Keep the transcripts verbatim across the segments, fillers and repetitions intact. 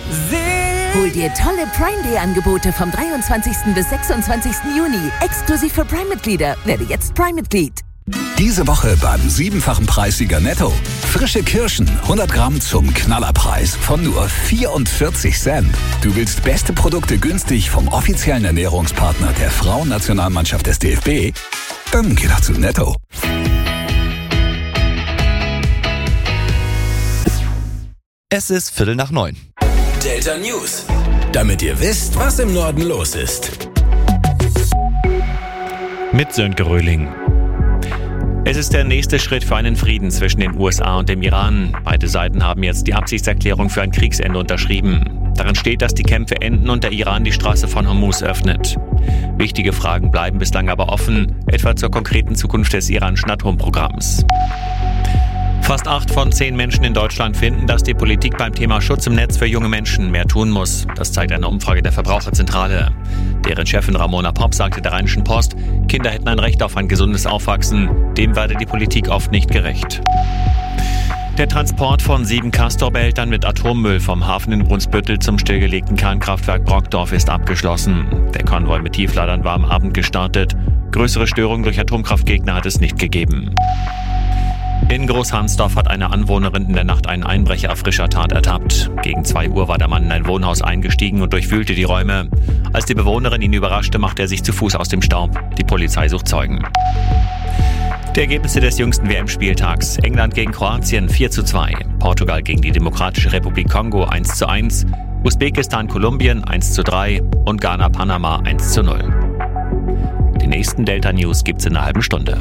Hol dir tolle Prime Day Angebote vom dreiundzwanzigsten bis sechsundzwanzigsten Juni. Exklusiv für Prime-Mitglieder. Werde jetzt Prime-Mitglied. Diese Woche beim siebenfachen Preissieger Netto. Frische Kirschen, hundert Gramm zum Knallerpreis von nur vierundvierzig Cent. Du willst beste Produkte günstig vom offiziellen Ernährungspartner der Frauennationalmannschaft des D F B? Dann geh doch zu Netto. Es ist Viertel nach neun. Delta News. Damit ihr wisst, was im Norden los ist. Mit Sönke Röhling. Es ist der nächste Schritt für einen Frieden zwischen den U S A und dem Iran. Beide Seiten haben jetzt die Absichtserklärung für ein Kriegsende unterschrieben. Darin steht, dass die Kämpfe enden und der Iran die Straße von Hormuz öffnet. Wichtige Fragen bleiben bislang aber offen, etwa zur konkreten Zukunft des iranischen Atomprogramms. Fast acht von zehn Menschen in Deutschland finden, dass die Politik beim Thema Schutz im Netz für junge Menschen mehr tun muss. Das zeigt eine Umfrage der Verbraucherzentrale. Deren Chefin Ramona Popp sagte der Rheinischen Post, Kinder hätten ein Recht auf ein gesundes Aufwachsen. Dem werde die Politik oft nicht gerecht. Der Transport von sieben Castor-Behältern mit Atommüll vom Hafen in Brunsbüttel zum stillgelegten Kernkraftwerk Brockdorf ist abgeschlossen. Der Konvoi mit Tiefladern war am Abend gestartet. Größere Störungen durch Atomkraftgegner hat es nicht gegeben. In Großhansdorf hat eine Anwohnerin in der Nacht einen Einbrecher auf frischer Tat ertappt. Gegen zwei Uhr war der Mann in ein Wohnhaus eingestiegen und durchwühlte die Räume. Als die Bewohnerin ihn überraschte, machte er sich zu Fuß aus dem Staub. Die Polizei sucht Zeugen. Die Ergebnisse des jüngsten W M-Spieltags. England gegen Kroatien vier zu zwei. Portugal gegen die Demokratische Republik Kongo eins zu eins. Usbekistan Kolumbien eins zu drei. Und Ghana Panama eins zu null. Die nächsten Delta News gibt's in einer halben Stunde.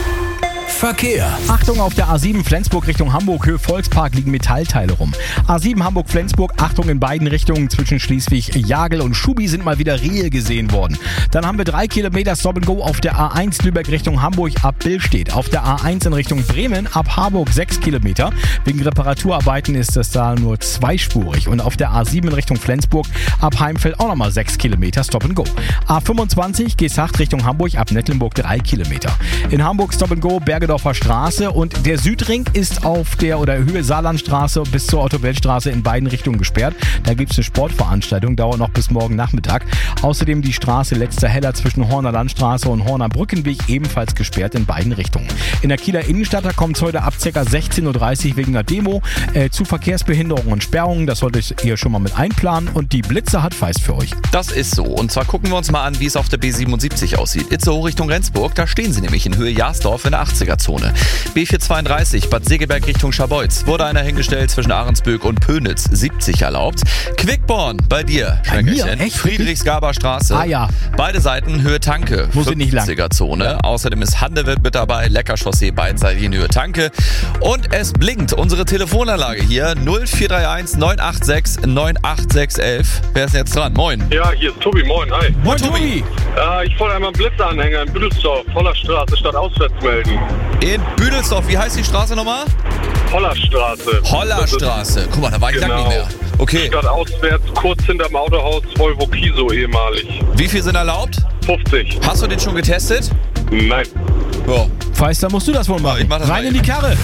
Verkehr. Achtung, auf der A sieben Flensburg Richtung Hamburg, Höhe Volkspark liegen Metallteile rum. A sieben Hamburg-Flensburg, Achtung in beiden Richtungen zwischen Schleswig-Jagel und Schubi sind mal wieder Rehe gesehen worden. Dann haben wir drei Kilometer Stop and Go auf der A eins Lübeck Richtung Hamburg ab Billstedt. Auf der A eins in Richtung Bremen ab Harburg sechs Kilometer. Wegen Reparaturarbeiten ist das da nur zweispurig. Und auf der A sieben in Richtung Flensburg ab Heimfeld auch nochmal sechs Kilometer Stop and Go. A fünfundzwanzig Gesacht Richtung Hamburg ab Nettlenburg drei Kilometer. In Hamburg Stop and Go Bergedorfer Straße und der Südring ist auf der oder Höhe Saarlandstraße bis zur Otto-Welt-Straße in beiden Richtungen gesperrt. Da gibt es eine Sportveranstaltung, dauert noch bis morgen Nachmittag. Außerdem die Straße Letzter Heller zwischen Horner Landstraße und Horner Brückenweg ebenfalls gesperrt in beiden Richtungen. In der Kieler Innenstadt, da kommt es heute ab ca. sechzehn Uhr dreißig wegen einer Demo äh, zu Verkehrsbehinderungen und Sperrungen. Das solltet ihr schon mal mit einplanen und die Blitzer hat Feist für euch. Das ist so. Und zwar gucken wir uns mal an, wie es auf der B siebenundsiebzig aussieht. Itzehoe Richtung Rendsburg, da stehen sie nämlich in Höhe Jasdorf in der achtziger-Zone. B vierhundertzweiunddreißig, Bad Segeberg Richtung Scharbeutz. Wurde einer hingestellt zwischen Ahrensböck und Pönitz, siebzig erlaubt. Quickborn, bei dir, Bei mir? Schwenkerchen. Echt? Friedrichsgaber Straße. Ah ja. Beide Seiten Höhe Tanke, Muss ich nicht lang. fünfziger-Zone. Ja. Außerdem ist Handewitt mit dabei, Leckerchaussee beidseitig in Höhe Tanke. Und es blinkt unsere Telefonanlage hier, null vier drei eins neun acht sechs neun acht sechs eins. Wer ist denn jetzt dran? Moin. Ja, hier ist Tobi, moin, hi. Moin Tobi! Äh, ich wollte einmal einen Blitzeranhänger in Büdelsdorf, Hollerstraße, statt auswärts melden. In Büdelsdorf, wie heißt die Straße nochmal? Hollerstraße. Hollerstraße. Guck mal, da war ich Genau. lang nicht mehr. Okay. Statt auswärts, kurz hinterm Autohaus, Volvo Kiso ehemalig. Wie viel sind erlaubt? fünfzig. Hast du den schon getestet? Nein. Ja. Feist, da musst du das wohl machen. ich mach das Rein mal in die Karre.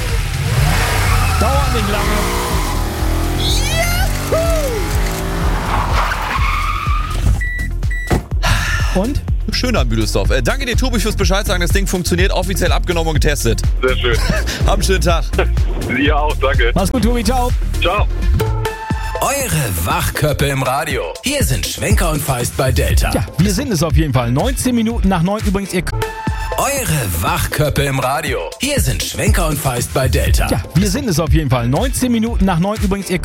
Dauert nicht lange. Und? Schön an Büdelsdorf. Äh, danke dir, Tobi, fürs Bescheid sagen. Das Ding funktioniert, offiziell abgenommen und getestet. Sehr schön. Hab einen schönen Tag. Ihr auch, danke. Mach's gut, Tobi, ciao. Ciao. Eure Wachköppe im Radio. Hier sind Schwenker und Feist bei Delta. Ja, wir sind es auf jeden Fall. neunzehn Minuten nach neun übrigens. Ihr Eure Wachköppe im Radio. Hier sind Schwenker und Feist bei Delta. Ja, wir sind es auf jeden Fall. neunzehn Minuten nach neun übrigens. Ihr